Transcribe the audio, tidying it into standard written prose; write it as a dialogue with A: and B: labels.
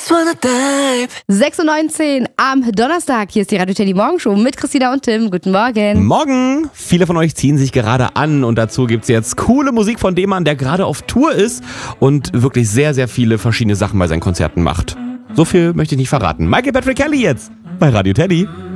A: just wanna dive.
B: 6:19 Uhr am Donnerstag. Hier ist die Radio Teddy Morgenshow mit Christina und Tim. Guten Morgen.
C: Morgen! Viele von euch ziehen sich gerade an und dazu gibt's jetzt coole Musik von dem Mann, der gerade auf Tour ist und wirklich sehr, sehr viele verschiedene Sachen bei seinen Konzerten macht. So viel möchte ich nicht verraten. Michael Patrick Kelly jetzt bei Radio Teddy.